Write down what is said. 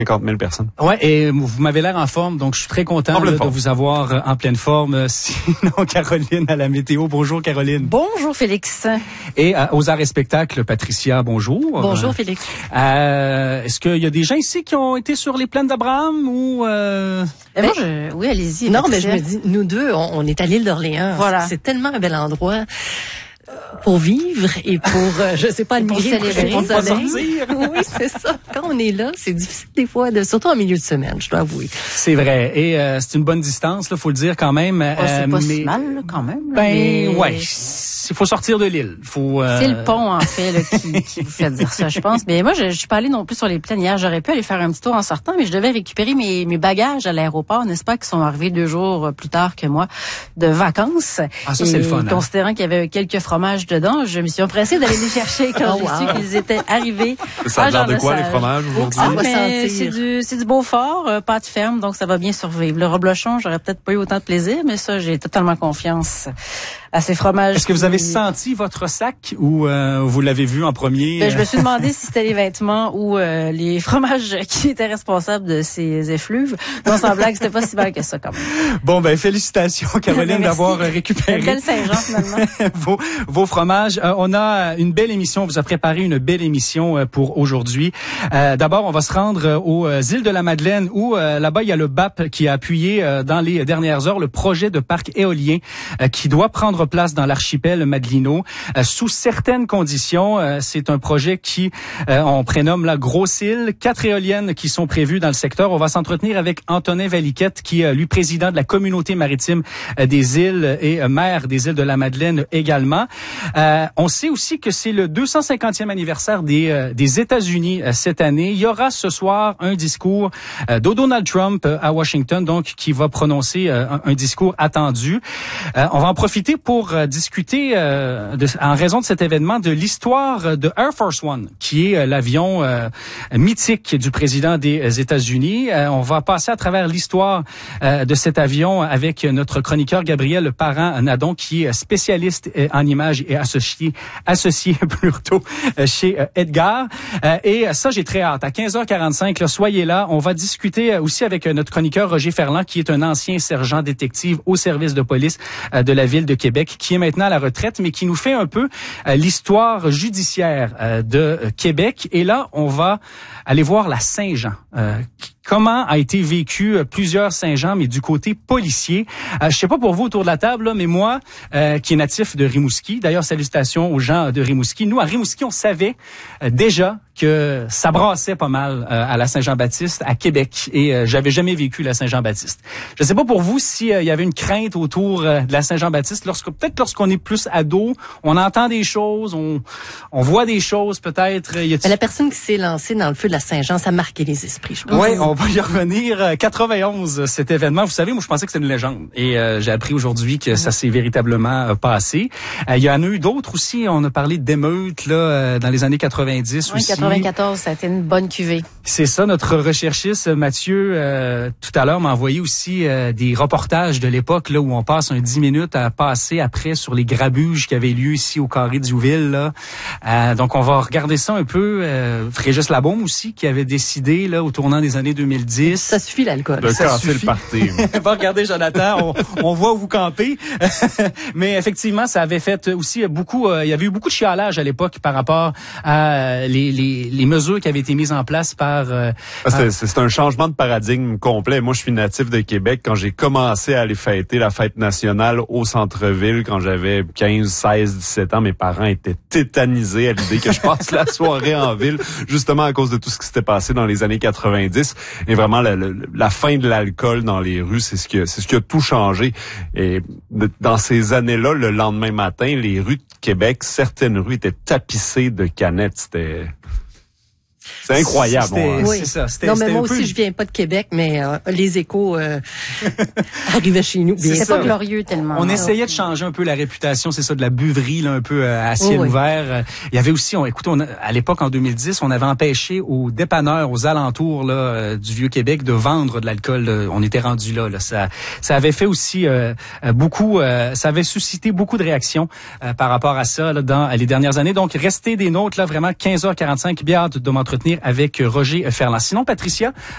50 000 personnes. Ouais, et vous m'avez l'air en forme, donc je suis très content de vous avoir en pleine forme. Sinon, Caroline à la météo. Bonjour, Caroline. Bonjour, Félix. Et aux arts et spectacles, Patricia, bonjour. Bonjour, Félix. Est-ce qu'il y a des gens ici qui ont été sur les plaines d'Abraham ou... Oui, allez-y. Non, mais je me dis, nous deux, on est à l'île d'Orléans. Voilà. C'est tellement un bel endroit pour vivre et pour, je sais pas, admirer, pour pas sortir. Oui, c'est ça. Quand on est là, c'est difficile des fois, surtout en milieu de semaine, je dois avouer. C'est vrai. Et c'est une bonne distance, là, faut le dire quand même. C'est pas si mal, là, quand même. Ouais. Il faut sortir de l'île. C'est le pont, en fait, là, qui vous fait dire ça, je pense. Mais moi, je suis pas allée non plus sur les plaines hier. J'aurais pu aller faire un petit tour en sortant, mais je devais récupérer mes bagages à l'aéroport, n'est-ce pas, qui sont arrivés 2 jours plus tard que moi, de vacances. Ah, ça, c'est le fun. Considérant qu'il y avait quelques fromages dedans, je me suis empressée d'aller les chercher quand j'ai su qu'ils étaient arrivés. Ça a l'air de quoi, les fromages, aujourd'hui? C'est du Beaufort, pâte ferme, donc ça va bien survivre. Le reblochon, j'aurais peut-être pas eu autant de plaisir, mais ça, j'ai totalement confiance à ces fromages. Est-ce que vous avez senti votre sac ou vous l'avez vu en premier? Je me suis demandé si c'était les vêtements ou les fromages qui étaient responsables de ces effluves. Non, sans blague, c'était pas si mal que ça, quand même. Bon, félicitations, Caroline, d'avoir récupéré belle Saint-Jean, finalement. vos fromages. On a une belle émission. On vous a préparé une belle émission pour aujourd'hui. D'abord, on va se rendre aux îles de la Madeleine où là-bas, il y a le BAP qui a appuyé dans les dernières heures le projet de parc éolien qui doit prendre place dans l'archipel Madelino sous certaines conditions. C'est un projet qui, on prénomme la Grosse Île. 4 éoliennes qui sont prévues dans le secteur. On va s'entretenir avec Antonin Valiquette, qui est lui président de la communauté maritime des îles et maire des îles de la Madeleine également. On sait aussi que c'est le 250e anniversaire des États-Unis cette année. Il y aura ce soir un discours de Donald Trump à Washington, donc qui va prononcer un discours attendu. On va en profiter pour discuter, en raison de cet événement, de l'histoire de Air Force One, qui est l'avion mythique du président des États-Unis. On va passer à travers l'histoire de cet avion avec notre chroniqueur Gabriel Parent-Nadon, qui est spécialiste en images et associé plutôt chez Edgar. Et ça, j'ai très hâte. À 15h45, là, soyez là. On va discuter aussi avec notre chroniqueur Roger Ferland, qui est un ancien sergent détective au service de police de la ville de Québec, qui est maintenant à la retraite, mais qui nous fait un peu l'histoire judiciaire de Québec. Et là, on va aller voir la Saint-Jean. Comment a été vécu plusieurs Saint-Jean, mais du côté policier. Je sais pas pour vous autour de la table, là, mais moi, qui est natif de Rimouski, d'ailleurs, salutations aux gens de Rimouski. Nous, à Rimouski, on savait déjà que ça brassait pas mal à la Saint-Jean-Baptiste, à Québec. Et j'avais jamais vécu la Saint-Jean-Baptiste. Je sais pas pour vous s'il y avait une crainte autour de la Saint-Jean-Baptiste. Peut-être lorsqu'on est plus ado, on entend des choses, on voit des choses peut-être. La personne qui s'est lancée dans le feu de la Saint-Jean, ça a marqué les esprits, je pense. Oui, on va y revenir. 91, cet événement. Vous savez, moi, je pensais que c'était une légende. Et j'ai appris aujourd'hui que ça s'est véritablement passé. Il y en a eu d'autres aussi. On a parlé d'émeutes là dans les années 90 aussi. 94, ça a été une bonne cuvée. C'est ça. Notre recherchiste Mathieu, tout à l'heure, m'a envoyé aussi des reportages de l'époque là où on passe 10 minutes à passer après sur les grabuges qui avaient lieu ici au Carré d'Youville. Là. Donc, on va regarder ça un peu. Frégis Labaume aussi, qui avait décidé là au tournant des années 2010. Ça suffit l'alcool. De casser le party. Va regarder Jonathan, on voit où vous campez. Mais effectivement, ça avait fait aussi beaucoup, il y avait eu beaucoup de chialage à l'époque par rapport à les mesures qui avaient été mises en place par... C'est un changement de paradigme complet. Moi, je suis natif de Québec. Quand j'ai commencé à aller fêter la fête nationale au centre-ville, quand j'avais 15, 16, 17 ans, mes parents étaient tétanisés à l'idée que je passe la soirée en ville, justement à cause de tout ce qui s'était passé dans les années 90. Et vraiment, la fin de l'alcool dans les rues, c'est ce qui a tout changé. Et dans ces années-là, le lendemain matin, les rues de Québec, certaines rues étaient tapissées de canettes. C'est incroyable. Oui. C'est ça. Non, mais moi aussi, je viens pas de Québec, mais les échos arrivaient chez nous. C'est pas glorieux tellement. On essayait de changer un peu la réputation, c'est ça, de la buverie là, un peu à ciel ouvert. Il y avait aussi, à l'époque, en 2010, on avait empêché aux dépanneurs, aux alentours là, du Vieux-Québec de vendre de l'alcool. On était rendu là. Ça avait fait aussi beaucoup, ça avait suscité beaucoup de réactions par rapport à ça là, dans les dernières années. Donc, restez des nôtres, là, vraiment, 15h45, bien hâte de m'entretenir avec Roger Ferland. Sinon, Patricia,